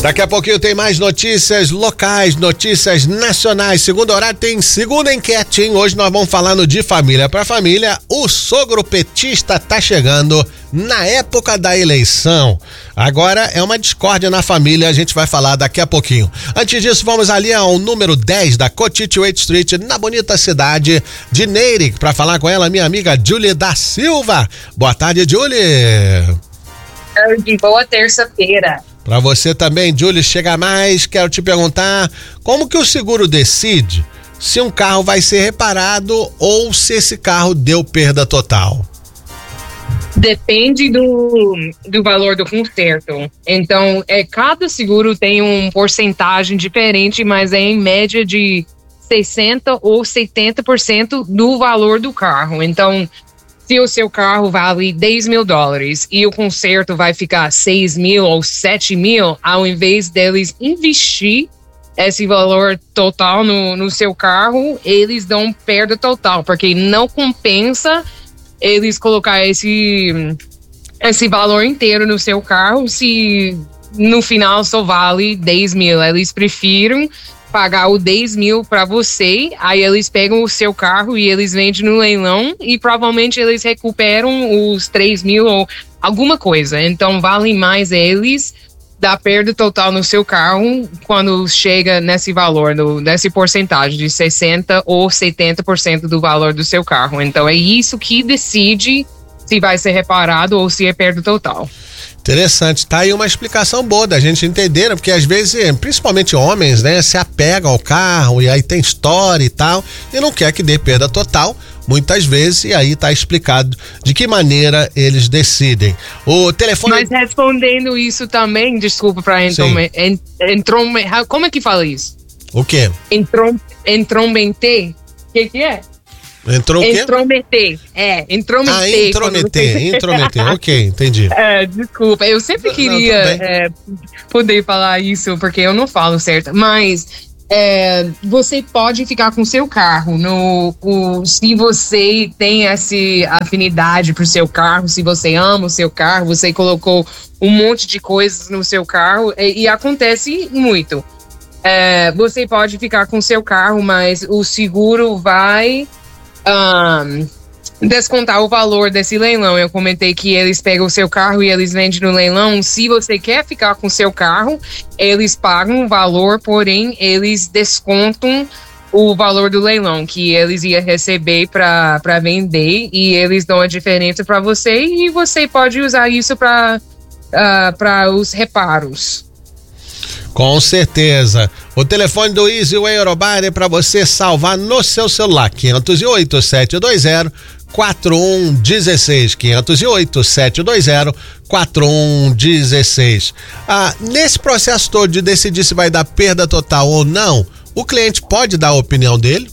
Daqui a pouquinho tem mais notícias locais, notícias nacionais. Segundo horário tem segunda enquete, hein? Hoje nós vamos falando de família para família. O sogro petista tá chegando na época da eleição. Agora é uma discórdia na família, a gente vai falar daqui a pouquinho. Antes disso, vamos ali ao número 10 da Cotiche Waite Street, na bonita cidade de Neirik, para falar com ela, minha amiga Julie da Silva. Boa tarde, Julie. Boa terça-feira. Para você também, Julie, chega mais, quero te perguntar, como que o seguro decide se um carro vai ser reparado ou se esse carro deu perda total? Depende do valor do conserto. Então, cada seguro tem uma porcentagem diferente, mas é em média de 60% ou 70% do valor do carro. Então, se o seu carro vale $10 mil e o conserto vai ficar 6 mil ou 7 mil, ao invés deles investir esse valor total no seu carro, eles dão perda total, porque não compensa eles colocar esse valor inteiro no seu carro se no final só vale 10 mil. Eles preferem pagar o 10 mil para você, aí eles pegam o seu carro e eles vendem no leilão e provavelmente eles recuperam os 3 mil ou alguma coisa. Então vale mais eles dar perda total no seu carro quando chega nesse valor, nessa porcentagem de 60% ou 70% do valor do seu carro. Então é isso que decide se vai ser reparado ou se é perda total. Interessante, tá aí uma explicação boa da gente entender, porque às vezes, principalmente homens, né, se apegam ao carro e aí tem história e tal, e não quer que dê perda total, muitas vezes, e aí tá explicado de que maneira eles decidem. O telefone... Mas respondendo isso também, desculpa pra como é que fala isso? O quê? Entrometer? O que é? Entrou o quê? Intrometer. Intrometer. Ok, entendi. Desculpa, eu sempre queria poder falar isso, porque eu não falo certo, mas você pode ficar com seu carro. Se você tem essa afinidade pro seu carro, se você ama o seu carro, você colocou um monte de coisas no seu carro, e acontece muito. Você pode ficar com seu carro, mas o seguro vai descontar o valor desse leilão. Eu comentei que eles pegam o seu carro e eles vendem no leilão. Se você quer ficar com o seu carro, eles pagam o valor, porém eles descontam o valor do leilão que eles iam receber para vender, e eles dão a diferença para você, e você pode usar isso para os reparos. Com certeza. O telefone do Easy Way Eurobar é para você salvar no seu celular. 508-720-4116. 508-720-4116. Nesse processo todo de decidir se vai dar perda total ou não, o cliente pode dar a opinião dele?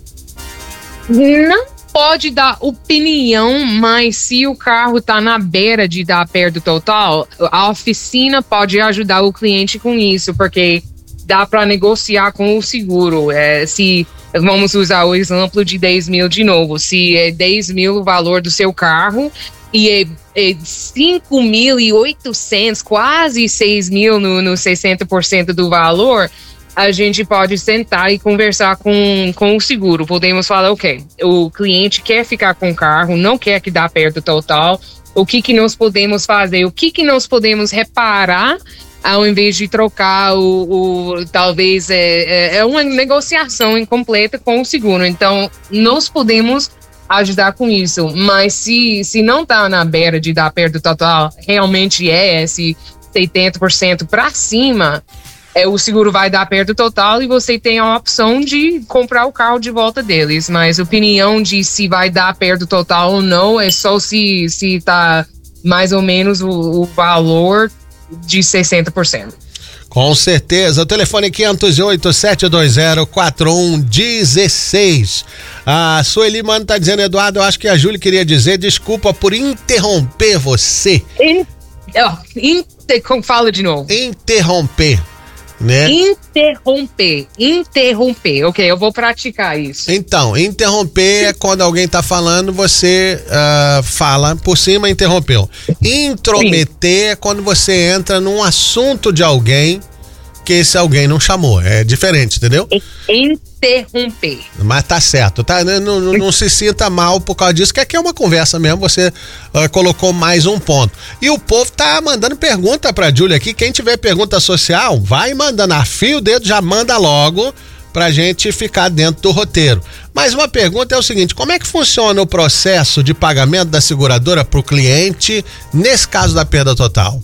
Não pode dar opinião, mas se o carro tá na beira de dar perda total, a oficina pode ajudar o cliente com isso, porque dá para negociar com o seguro. Se vamos usar o exemplo de 10 mil de novo, se é 10 mil o valor do seu carro e é 5.800, quase 6 mil no 60% do valor, a gente pode sentar e conversar com o seguro. Podemos falar, ok, o cliente quer ficar com o carro, não quer que dá perda total, o que nós podemos fazer, o que nós podemos reparar, ao invés de trocar talvez é uma negociação incompleta com o seguro. Então, nós podemos ajudar com isso, mas se não está na beira de dar perda total, realmente esse 70% para cima, o seguro vai dar perda total e você tem a opção de comprar o carro de volta deles. Mas a opinião de se vai dar perda total ou não é só se tá mais ou menos o valor de 60%. Com certeza. O telefone é 508-720-4116. A Sueli Mano tá dizendo, Eduardo, eu acho que a Júlia queria dizer, desculpa por interromper você. Fala de novo. Interromper. Né? Interromper. Ok, eu vou praticar isso. Então, interromper é quando alguém tá falando, você fala por cima e interrompeu. Intrometer é quando você entra num assunto de alguém porque esse alguém não chamou. É diferente, entendeu? Interromper. Mas tá certo, tá? Não se sinta mal por causa disso, que aqui é uma conversa mesmo, você colocou mais um ponto. E o povo tá mandando pergunta pra Júlia aqui. Quem tiver pergunta social, vai mandando. Afia o dedo, já manda logo pra gente ficar dentro do roteiro. Mas uma pergunta é o seguinte: como é que funciona o processo de pagamento da seguradora pro cliente nesse caso da perda total?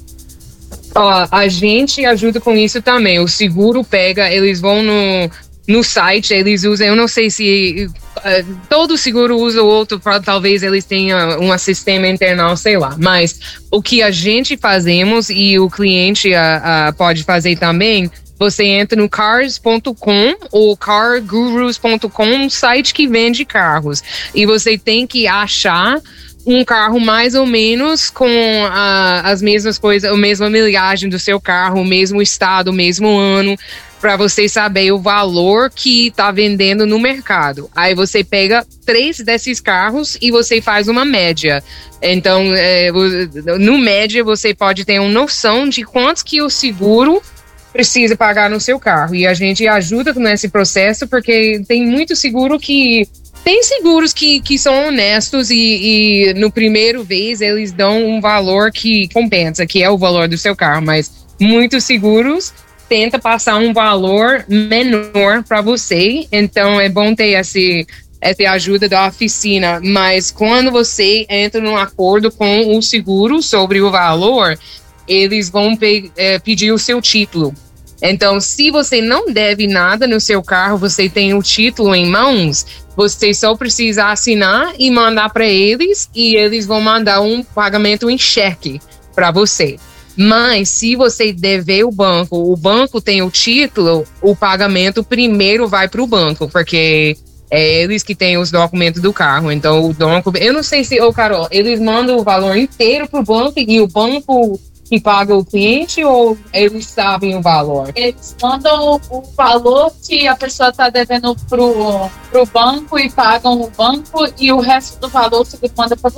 A gente ajuda com isso também. O seguro pega, eles vão no site, eles usam, eu não sei se todo seguro usa o outro, talvez eles tenham um sistema internal, sei lá. Mas o que a gente fazemos e o cliente pode fazer também, você entra no cars.com ou cargurus.com, um site que vende carros. E você tem que achar um carro mais ou menos com as mesmas coisas, a mesma milhagem do seu carro, o mesmo estado, o mesmo ano, para você saber o valor que está vendendo no mercado. Aí você pega 3 desses carros e você faz uma média. Então, no média, você pode ter uma noção de quanto que o seguro precisa pagar no seu carro. E a gente ajuda nesse processo, porque tem muito seguro que... Tem seguros que são honestos e no primeiro vez eles dão um valor que compensa, que é o valor do seu carro, mas muitos seguros tentam passar um valor menor para você, então é bom ter essa ajuda da oficina, mas quando você entra num acordo com o seguro sobre o valor, eles vão pedir o seu título. Então, se você não deve nada no seu carro, você tem o título em mãos, você só precisa assinar e mandar para eles, e eles vão mandar um pagamento em cheque para você. Mas se você dever o banco tem o título, o pagamento primeiro vai para o banco, porque é eles que têm os documentos do carro. Então, o banco, eu não sei se, Carol, eles mandam o valor inteiro para o banco e o banco que paga o cliente, ou eles sabem o valor? Eles mandam o valor que a pessoa está devendo pro banco e pagam o banco, e o resto do valor você manda para